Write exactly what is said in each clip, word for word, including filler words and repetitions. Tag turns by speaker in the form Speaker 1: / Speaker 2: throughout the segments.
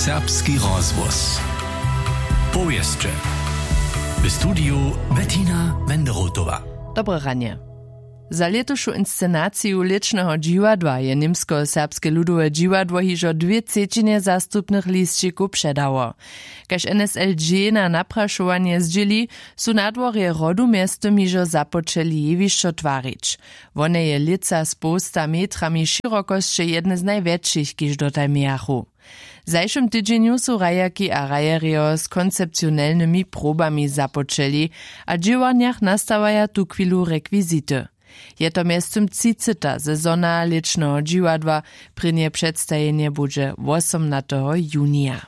Speaker 1: Serbski rozhłos. Powieszcze. W studiu Bettina Wenderotowa.
Speaker 2: Dobre ranie. Za letošu inscenaciju ličného džiwadła je Němsko-serbske ludowe džiwadło hižo dwie třetiny zastupnych listčików předało. Kaž N S L G na naprašovanie zdźěli, su nadworje rodu miestom hižo započeli jewišćo twarić. One je lica z posta metrami širokosće jedne z najväčších, kiž dotaj miachu. W zajszym tydzieniu su rajaki a rajerio z koncepcjonalnymi probami započeli, a džiwarniach nastawaja tu chwilu rekwizity. Je to miestem třiceta sezona ličného džiwadła, prynie przedstawienie bude osiemnastego junia.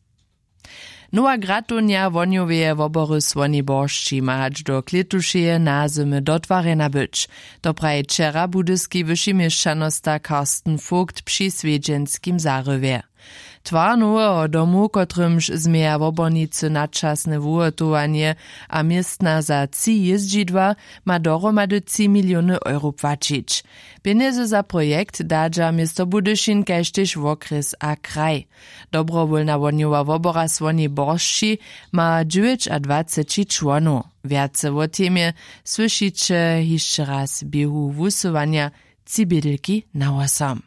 Speaker 2: Nowa gratunia wonioweje wobory Słoni Boršči ma hać do klitušeje na zimy dotwarena być. To praje wczera budyski wyższy mieszczanosta Karsten Vogt przy swiedźenskim zarywie. Twar nowego domu, kotrymż zmieja wobornicy nadczasne wuhotowanie a miestna za trzy jeździdła ma dohromady trzy miliony euro płacić. Pieniądze za projekt dadża miasto Budyšin kaž tež okres a kraj. Dobrowolna woniowa wobora Słoni Boršči ma dwadzieścia dziewięć członów. Więcej o temie słyszycie jeszcze raz biehu wusowania Cibidylki na osam.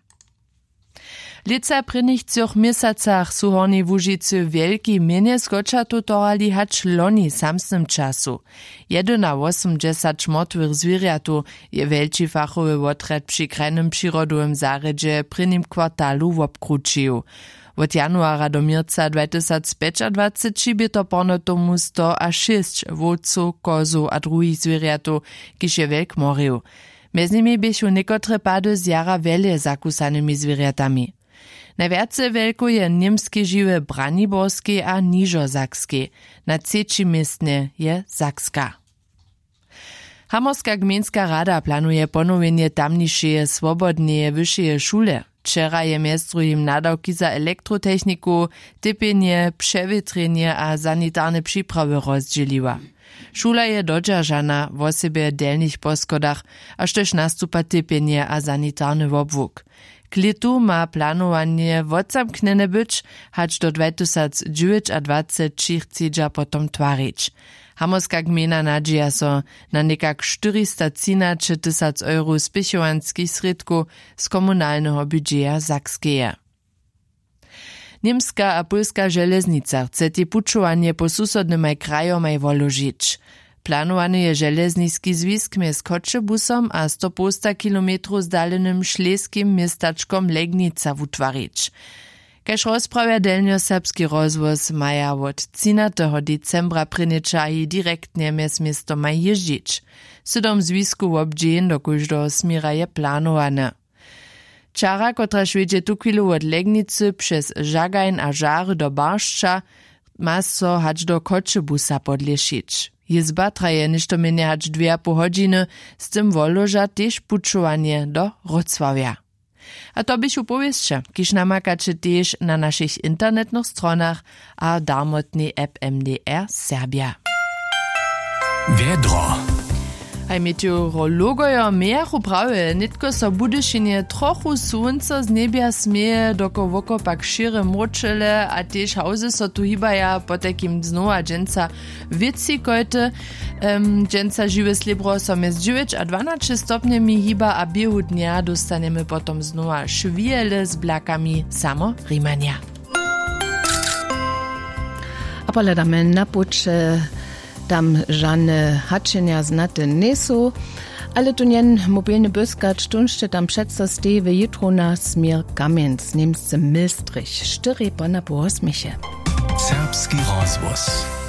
Speaker 2: Lica prynych trzech miesacach su Hornej Łužicy wielki mienie skočato torali hać loni samsnym czasu. Jeden na osiemdziesiąt mrtwych zwierjatu je wielki fachowy wotret przy krajnym przyrodowym zaredzie prynym kwartalu wobkručił. Od januara do mierca dwa tysiące dwudziestego by to porno tomu sto a sześć wódców, kozu a druhých zwierjatu, kiž je wielk morił. Mez nimi bychu niekotre pady z jara wiele zakusanymi zwierjatami. Najwiace wielko je niemskie žiwe braniborskie a nižosakskie. Na trzecim miestnie je Sakska. Hamorska gminska rada planuje ponowienie tamnišeje swobodneje wyższeje szule. Wczera je mjez drugim nadawki za elektrotechniku, typienie, przewitrenie a sanitarne przyprawy rozdzieliła. Szula je dodżarzana w osobie delnych poskodach, aż też nastupa typienie a sanitarny obwóg. Klitu ma planowanie wodzamknene być, hać do dwa tysiące dziewiętnastego chcedza potom twarić. Hamorska gmina nadzieja so na nekak czterysta trzynaście tysięcy euro spichowanskich sredków z komunalnego budżetu Sakskeje. Niemska a polska železnica chce te pučovanie po susodnymaj krajomaj woložić. Planowany je železnický zwisk mjez Kočebusom a sto kilometrów zdalenym šleskim miestačkom Legnica wutvarić. Kaž rozprawia delnjoserbski rozvoz maja od třicátého decembra pryničaji direktnie mjez miestomaj jeździć. Sydom zwisku wobdźeń do kóždeho smira je planowane. Čara, kotra švedže tu chwilu od Legnicy przez Žagajn a Žary do Baršča, ma so hać do Kočebusa podliešić. Jizba traje ništo minie hać dwie a pół godziny, z tym woloža tež pučovanie do Wrocławia. A to byś upowieszcze, kiż namakacie tež na naszych internetnych stronach a darmotnej app M D R Serbia.
Speaker 1: Wiedro.
Speaker 2: Aj meteorologojo mejachu prawie, nitko so Budyšinie trochu słońca z niebia smieje, doko woko pak šire mročele a tež hauzy so tu hibaja po takim znowa dżęca wici kojte. Um, dżęca žiwe slibro so mjez dziewięć a dwanaście stopniami hiba a biehu dnia dostaniemy potom znowa šwijele z blakami samo Rimania.
Speaker 3: A poledamy na pucze. Tam żadne haczenia znate nie są, ale tu nien mobilny błyskacz tunszcze tam przeco stewy jutro na smier Kamienc, niemscy Milstrich, cztery pana po osmisie.
Speaker 1: Serbski rozhłos.